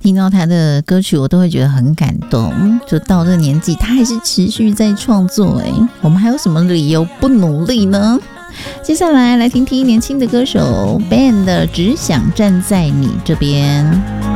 听到他的歌曲我都会觉得很感动，就到这个年纪他还是持续在创作，我们还有什么理由不努力呢？接下来听听年轻的歌手 Ben 的只想站在你这边。